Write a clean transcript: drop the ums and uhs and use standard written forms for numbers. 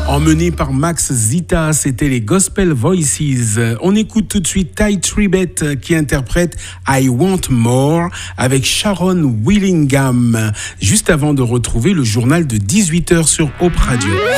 Emmené par Max Zita, c'était les Gospel Voices. On écoute tout de suite Ty Tribbett qui interprète I Want More avec Sharon Willingham, juste avant de retrouver le journal de 18h sur Hope Radio.